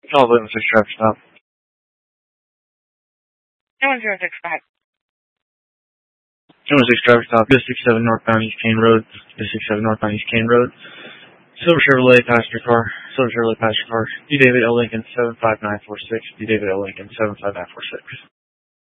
Call William 6 traffic stop. 1065. 216 traffic stop. 67 northbound East Kane Road. 67 northbound East Kane Road. Silver Chevrolet passenger car. D. David L. Lincoln 75946. D. David L. Lincoln 75946.